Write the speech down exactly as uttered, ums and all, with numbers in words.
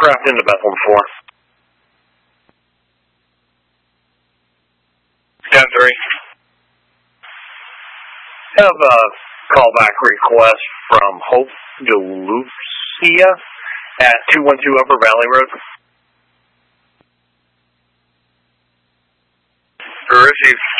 aircraft into Bethlehem four. ten three. Have a callback request from Hope DeLucia at two one two Upper Valley Road. Received.